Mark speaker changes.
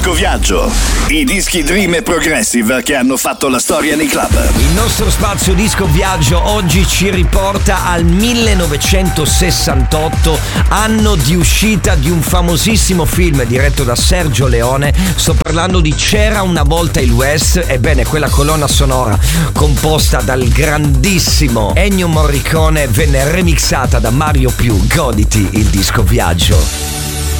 Speaker 1: Disco Viaggio. I dischi Dream e Progressive che hanno fatto la storia nei club.
Speaker 2: Il nostro spazio Disco Viaggio oggi ci riporta al 1968, anno di uscita di un famosissimo film diretto da Sergio Leone. Sto parlando di C'era una volta il West. Ebbene, quella colonna sonora composta dal grandissimo Ennio Morricone venne remixata da Mario Più. Goditi il Disco Viaggio.